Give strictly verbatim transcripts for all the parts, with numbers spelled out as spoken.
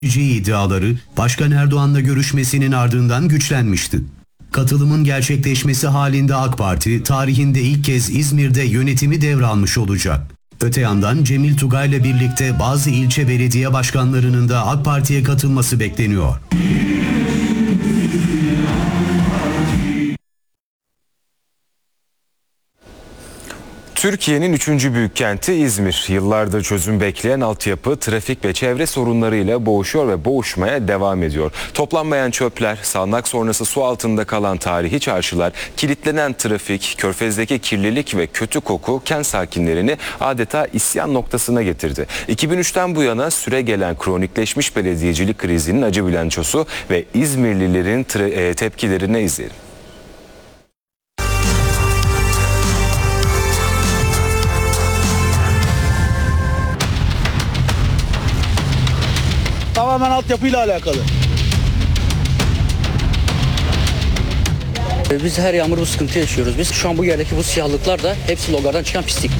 iddiaları Başkan Erdoğan'la görüşmesinin ardından güçlenmişti. Katılımın gerçekleşmesi halinde AK Parti tarihinde ilk kez İzmir'de yönetimi devralmış olacak. Öte yandan Cemil Tugay'la birlikte bazı ilçe belediye başkanlarının da AK Parti'ye katılması bekleniyor. Türkiye'nin üçüncü büyük kenti İzmir. Yıllardır çözüm bekleyen altyapı, trafik ve çevre sorunlarıyla boğuşuyor ve boğuşmaya devam ediyor. Toplanmayan çöpler, sağanak sonrası su altında kalan tarihi çarşılar, kilitlenen trafik, körfezdeki kirlilik ve kötü koku kent sakinlerini adeta isyan noktasına getirdi. iki bin üçten bu yana süre gelen kronikleşmiş belediyecilik krizinin acı bilançosu ve İzmirlilerin tepkilerini izleyelim. Tamamen altyapıyla alakalı. Biz her yağmur bu sıkıntı yaşıyoruz. Biz şu an bu yerdeki bu siyahlıklar da hepsi logardan çıkan pislik.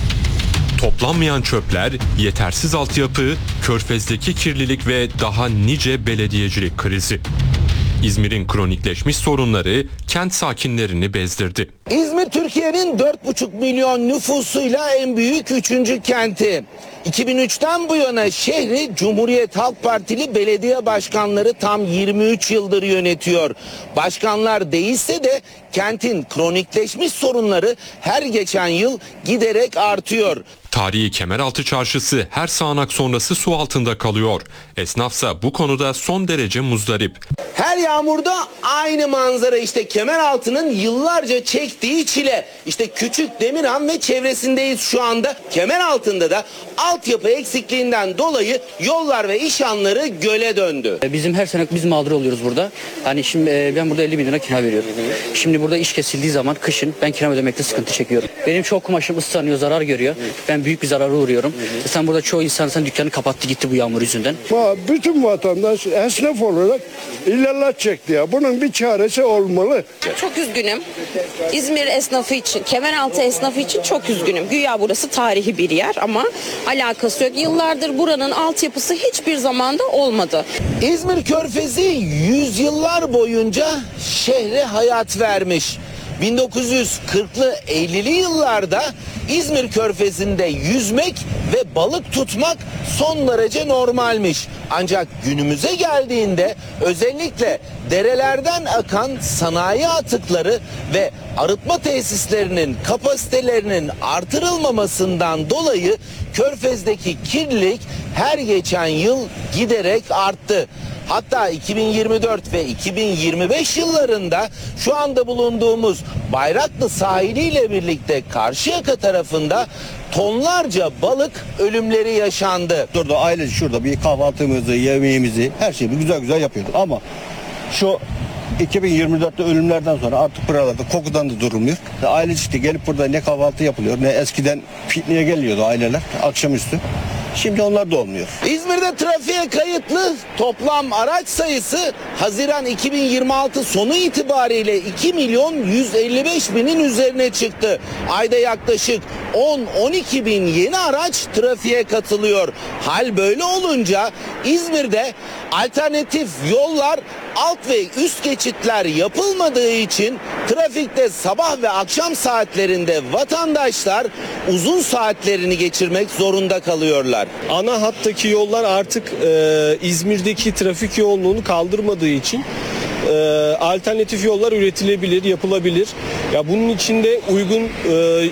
Toplanmayan çöpler, yetersiz altyapı, körfezdeki kirlilik ve daha nice belediyecilik krizi. İzmir'in kronikleşmiş sorunları kent sakinlerini bezdirdi. İzmir Türkiye'nin dört buçuk milyon nüfusuyla en büyük üçüncü kenti. iki bin üçten bu yana şehri Cumhuriyet Halk Partili belediye başkanları tam yirmi üç yıldır yönetiyor. Başkanlar değişse de kentin kronikleşmiş sorunları her geçen yıl giderek artıyor. Tarihi Kemeraltı Çarşısı her sağanak sonrası su altında kalıyor. Esnafsa bu konuda son derece muzdarip. Her yağmurda aynı manzara, işte Kemeraltı'nın yıllarca çektiği çile. İşte Küçük Demirhan ve çevresindeyiz şu anda. Kemeraltı'nda da altyapı eksikliğinden dolayı yollar ve işhanları göle döndü. Bizim her sene biz mağdur oluyoruz burada. Hani şimdi ben burada elli bin lira kira veriyorum. Şimdi burada iş kesildiği zaman kışın ben kira ödemekte sıkıntı çekiyorum. Benim çok kumaşım ıslanıyor, zarar görüyor. Ben büyük bir zarara uğruyorum. Sen burada çoğu insan sen dükkanı kapattı gitti bu yağmur yüzünden. Bütün vatandaş esnaf olarak illallah çekti ya. Bunun bir çaresi olmalı. Çok üzgünüm. İzmir esnafı için, Kemeraltı esnafı için çok üzgünüm. Güya burası tarihi bir yer ama alakası yok. Yıllardır buranın altyapısı hiçbir zamanda olmadı. İzmir Körfezi yüzyıllar boyunca şehre hayat vermiş. bin dokuz yüz kırklı ellili yıllarda İzmir Körfezi'nde yüzmek ve balık tutmak son derece normalmiş. Ancak günümüze geldiğinde özellikle derelerden akan sanayi atıkları ve arıtma tesislerinin kapasitelerinin artırılmamasından dolayı Körfez'deki kirlilik her geçen yıl giderek arttı. Hatta iki bin yirmi dört ve iki bin yirmi beş yıllarında şu anda bulunduğumuz Bayraklı sahiliyle birlikte Karşıyaka tarafında tonlarca balık ölümleri yaşandı. Burada ailece şurada bir kahvaltımızı, yemeğimizi, her şeyi güzel güzel yapıyorduk. Ama şu iki bin yirmi dörtte ölümlerden sonra artık buralarda kokudan da durulmuyor. Ailece işte gelip burada ne kahvaltı yapılıyor, ne eskiden pikniğe geliyordu aileler akşamüstü. Şimdi onlar da olmuyor. İzmir'de trafiğe kayıtlı toplam araç sayısı Haziran iki bin yirmi altı sonu itibariyle iki milyon yüz elli beş binin üzerine çıktı. Ayda yaklaşık on on iki bin yeni araç trafiğe katılıyor. Hal böyle olunca İzmir'de alternatif yollar, alt ve üst geçitler yapılmadığı için trafikte sabah ve akşam saatlerinde vatandaşlar uzun saatlerini geçirmek zorunda kalıyorlar. Ana hattaki yollar artık e, İzmir'deki trafik yoğunluğunu kaldırmadığı için e, alternatif yollar üretilebilir, yapılabilir. Ya bunun içinde uygun e,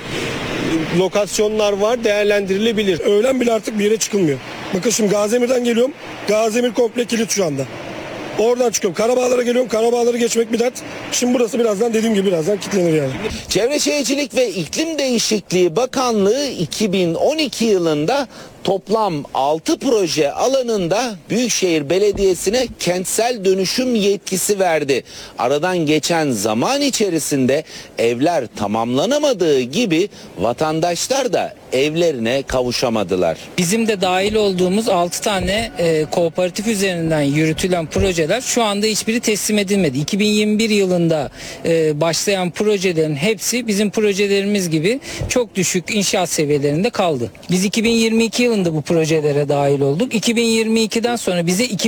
lokasyonlar var, değerlendirilebilir. Öğlen bile artık bir yere çıkılmıyor. Bakın şimdi Gaziemir'den geliyorum. Gaziemir komple kilit şu anda. Oradan çıkıyorum. Karabağlar'a geliyorum. Karabağlar'ı geçmek bir dert. Şimdi burası birazdan dediğim gibi birazdan kilitlenir yani. Çevre Şehircilik ve İklim Değişikliği Bakanlığı iki bin on iki yılında toplam altı proje alanında Büyükşehir Belediyesi'ne kentsel dönüşüm yetkisi verdi. Aradan geçen zaman içerisinde evler tamamlanamadığı gibi vatandaşlar da evlerine kavuşamadılar. Bizim de dahil olduğumuz altı tane e, kooperatif üzerinden yürütülen projeler şu anda hiçbiri teslim edilmedi. iki bin yirmi bir yılında e, başlayan projelerin hepsi bizim projelerimiz gibi çok düşük inşaat seviyelerinde kaldı. Biz iki bin yirmi iki yılında bu projelere dahil olduk. iki bin yirmi ikiden sonra bize